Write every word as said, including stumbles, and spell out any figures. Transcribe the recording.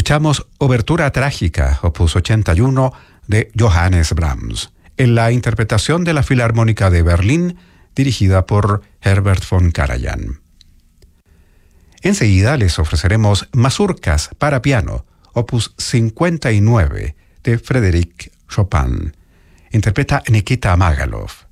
Escuchamos Obertura Trágica, opus ochenta y uno, de Johannes Brahms, en la interpretación de la Filarmónica de Berlín, dirigida por Herbert von Karajan. Enseguida les ofreceremos Mazurkas para piano, opus cincuenta y nueve, de Frédéric Chopin. Interpreta Nikita Magalov.